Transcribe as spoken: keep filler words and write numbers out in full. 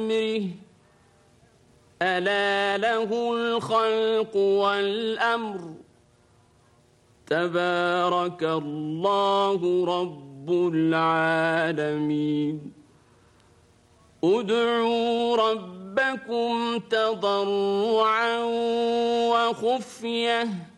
أمره ألا له الخلق والأمر تبارك الله رب العالمين ادعوا ربكم تضرعا وخفية